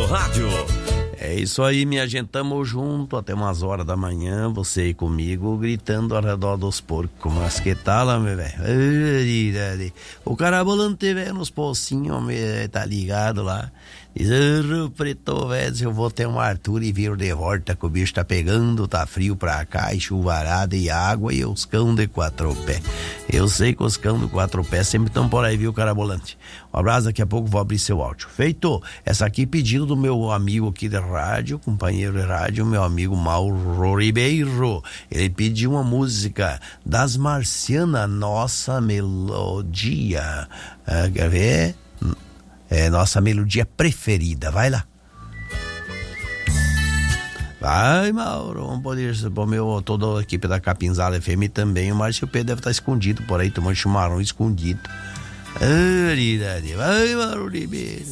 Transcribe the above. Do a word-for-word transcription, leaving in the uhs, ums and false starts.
rádio. É isso aí, minha gente, tamo junto até umas horas da manhã, você aí comigo, gritando ao redor dos porcos, mas que tal, meu velho? O carabolante, velho, nos pocinhos, tá ligado lá, diz, preto, velho, eu vou ter um Arthur e viro de volta, que o bicho tá pegando, tá frio pra cá, e chuvarada e água, e os cão de quatro pés. Eu sei que os cão de quatro pés sempre estão por aí, viu, carabolante? Um abraço, daqui a pouco vou abrir seu áudio. Feito, essa aqui pedido do meu amigo aqui de rádio, companheiro de rádio, meu amigo Mauro Ribeiro. Ele pediu uma música das Marcianas, Nossa Melodia. Ah, quer ver? É nossa melodia preferida. Vai lá. Vai, Mauro, vamos poder pôr meu, toda a equipe da Capinzala F M também. O Márcio Pedro deve estar escondido por aí, tomando chimarrão escondido. Vai, Mauro Ribeiro.